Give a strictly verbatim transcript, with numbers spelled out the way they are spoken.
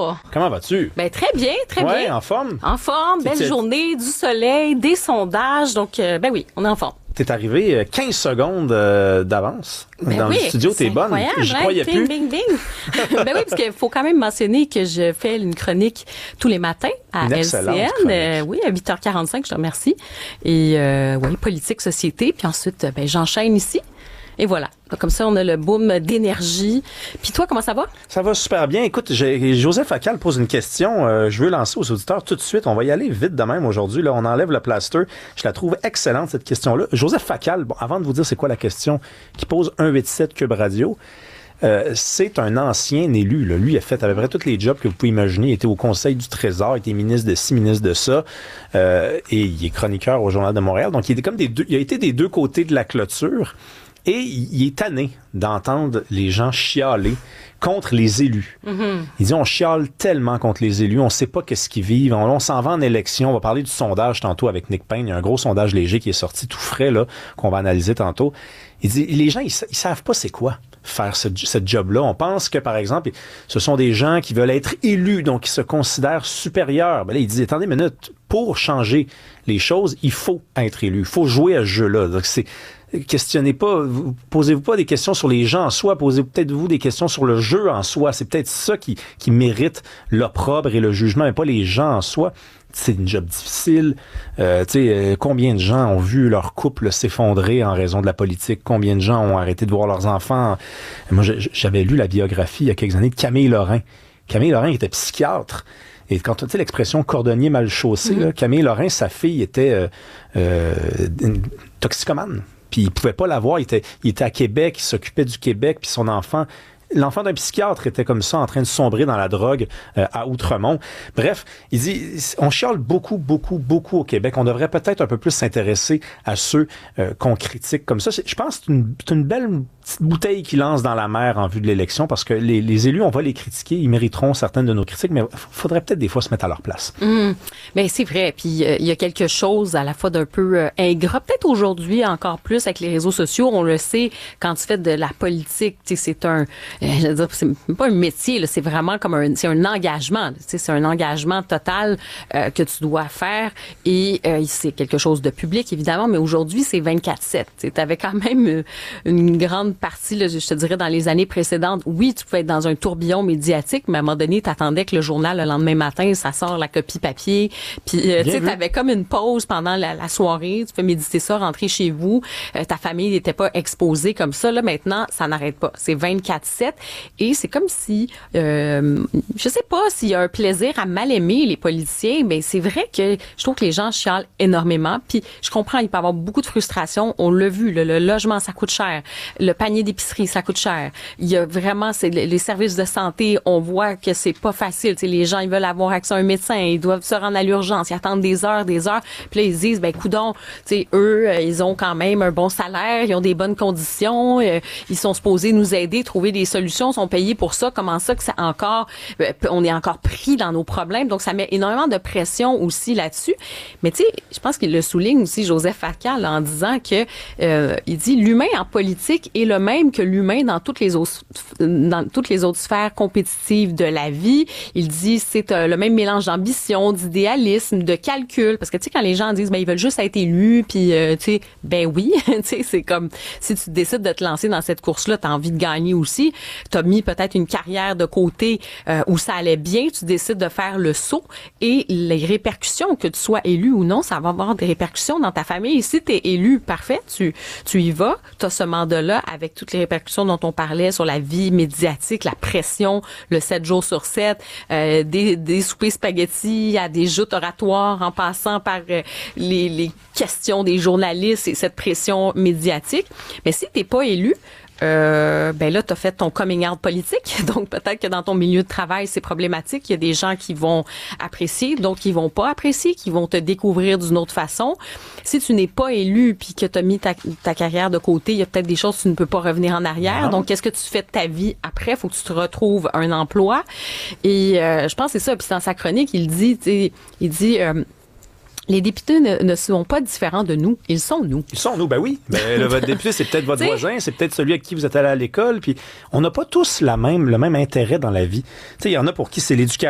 Comment vas-tu? Ben très bien, très ouais, bien. en forme? En forme, belle T'es- journée, du soleil, des sondages. Donc, euh, ben oui, on est en forme. T'es arrivé euh, quinze secondes euh, d'avance Ben dans oui, le studio. c'est T'es bonne. incroyable, J'y hein? croyais Bing, plus. bing, bing. Ben oui, parce qu'il faut quand même mentionner que je fais une chronique tous les matins à Une L excellente C N. chronique. Euh, oui, à huit heures quarante-cinq, je te remercie. Et euh, oui, politique, société. Puis ensuite, ben j'enchaîne ici. Et voilà. Comme ça, on a le boom d'énergie. Puis toi, comment ça va? Ça va super bien. Écoute, j'ai, Joseph Facal pose une question. Euh, je veux lancer aux auditeurs tout de suite. On va y aller vite de même aujourd'hui. Là, on enlève le plaster. Je la trouve excellente, cette question-là. Joseph Facal, bon, avant de vous dire c'est quoi la question, qui pose un huit sept Cube Radio, euh, c'est un ancien élu. Là. Lui, il a fait à peu près tous les jobs que vous pouvez imaginer. Il était au Conseil du Trésor, il était ministre de ci, ministre de ça. Euh, et il est chroniqueur au Journal de Montréal. Donc, il était comme des deux, il a été des deux côtés de la clôture. Et il est tanné d'entendre les gens chialer contre les élus. Mm-hmm. Il dit, on chiale tellement contre les élus, on sait pas qu'est-ce qu'ils vivent, on, on s'en va en élection, on va parler du sondage tantôt avec Nick Payne, il y a un gros sondage léger qui est sorti tout frais, là, qu'on va analyser tantôt. Il dit, les gens, ils, ils savent pas c'est quoi faire ce, ce job-là. On pense que, par exemple, ce sont des gens qui veulent être élus, donc qui se considèrent supérieurs. Ben là, il dit, attendez une minute, pour changer les choses, il faut être élu, il faut jouer à ce jeu-là. Donc, c'est questionnez pas, vous, posez-vous pas des questions sur les gens en soi, posez peut-être vous des questions sur le jeu en soi. C'est peut-être ça qui, qui mérite l'opprobre et le jugement, mais pas les gens en soi. C'est une job difficile. Euh, tu sais, euh, combien de gens ont vu leur couple s'effondrer en raison de la politique? Combien de gens ont arrêté de voir leurs enfants? Moi, j'avais lu la biographie il y a quelques années de Camille Lorrain. Camille Lorrain était psychiatre. Et quand tu sais l'expression cordonnier mal chaussé, mm-hmm. là, Camille Lorrain, sa fille était euh, euh, une toxicomane. Puis il pouvait pas l'avoir, il était, il était à Québec, il s'occupait du Québec, puis son enfant, l'enfant d'un psychiatre était comme ça, en train de sombrer dans la drogue euh, à Outremont. Bref, il dit, on chiale beaucoup, beaucoup, beaucoup au Québec. On devrait peut-être un peu plus s'intéresser à ceux euh, qu'on critique comme ça. C'est, je pense que c'est une, c'est une belle petite bouteille qui lance dans la mer en vue de l'élection, parce que les, les élus, on va les critiquer, ils mériteront certaines de nos critiques, mais il faudrait peut-être des fois se mettre à leur place. Mmh. Mais c'est vrai, puis il euh, y a quelque chose à la fois d'un peu euh, ingrat, peut-être aujourd'hui encore plus avec les réseaux sociaux, on le sait, quand tu fais de la politique, tu sais, c'est un, euh, je veux dire, c'est pas un métier, là, c'est vraiment comme un, c'est un engagement, tu sais, c'est un engagement total euh, que tu dois faire, et euh, c'est quelque chose de public, évidemment, mais aujourd'hui, c'est vingt-quatre sept. Tu avais quand même une grande partie, là, je te dirais, dans les années précédentes, oui, tu pouvais être dans un tourbillon médiatique, mais à un moment donné, tu attendais que le journal, le lendemain matin, ça sort la copie papier, puis euh, tu sais, t'avais comme une pause pendant la, la soirée, tu peux méditer ça, rentrer chez vous, euh, ta famille n'était pas exposée comme ça, là, maintenant, ça n'arrête pas. C'est vingt-quatre sept, et c'est comme si, euh, je sais pas s'il y a un plaisir à mal aimer les politiciens, mais c'est vrai que je trouve que les gens chialent énormément, puis je comprends, il peut y avoir beaucoup de frustration, on l'a vu, le, le logement, ça coûte cher, le panier d'épicerie, ça coûte cher, il y a vraiment, c'est les services de santé, on voit que c'est pas facile, tu sais, les gens, ils veulent avoir accès à un médecin, ils doivent se rendre à l'urgence, ils attendent des heures, des heures, puis là, ils se disent, ben, coudonc, tu sais, eux, ils ont quand même un bon salaire, ils ont des bonnes conditions, euh, ils sont supposés nous aider, trouver des solutions, sont payés pour ça, comment ça que c'est encore, euh, on est encore pris dans nos problèmes, donc ça met énormément de pression aussi là-dessus, mais tu sais, je pense qu'il le souligne aussi, Joseph Facal, en disant que, euh, il dit, l'humain en politique est le même que l'humain dans toutes les autres, dans toutes les autres sphères compétitives de la vie. Il dit, c'est euh, le même mélange d'ambition, d'idéalisme, de calcul, parce que tu sais, quand les gens disent, ben, ils veulent juste être élus, puis euh, tu sais, ben oui, tu sais, c'est comme, si tu décides de te lancer dans cette course-là, t'as envie de gagner aussi, t'as mis peut-être une carrière de côté euh, où ça allait bien, tu décides de faire le saut, et les répercussions, que tu sois élu ou non, ça va avoir des répercussions dans ta famille. Si t'es élu, parfait, tu, tu y vas, t'as ce mandat-là avec toutes les répercussions dont on parlait sur la vie médiatique, la pression, le sept jours sur sept, euh, des, des soupers spaghettis à des joutes oratoires en passant par euh, les, les questions des journalistes et cette pression médiatique. Mais si t'es pas élu, Euh, ben là, tu as fait ton coming out politique. Donc, peut-être que dans ton milieu de travail, c'est problématique. Il y a des gens qui vont apprécier, d'autres qui vont pas apprécier, qui vont te découvrir d'une autre façon. Si tu n'es pas élu puis que tu as mis ta, ta carrière de côté, il y a peut-être des choses que tu ne peux pas revenir en arrière. Non. Donc, qu'est-ce que tu fais de ta vie après? Faut que tu te retrouves un emploi. Et euh, je pense que c'est ça. Puis dans sa chronique, il dit, tu sais, il dit... Euh, les députés ne, ne sont pas différents de nous. Ils sont nous. Ils sont nous, ben oui. Ben, le, votre député, c'est peut-être votre voisin, c'est peut-être celui avec qui vous êtes allé à l'école. Puis on n'a pas tous la même, le même intérêt dans la vie. Tu sais, il y en a pour qui c'est l'éducation.